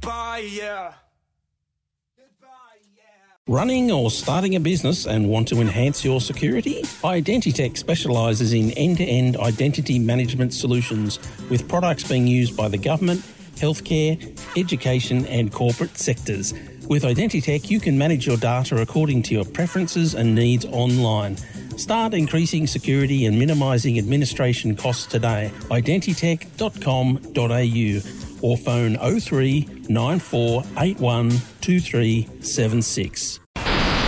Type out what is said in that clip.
Goodbye, yeah. Running or starting a business and want to enhance your security? Identitech specialises in end-to-end identity management solutions with products being used by the government, healthcare, education and corporate sectors. With Identitech, you can manage your data according to your preferences and needs online. Start increasing security and minimising administration costs today. Identitech.com.au or phone 03 9481 2376.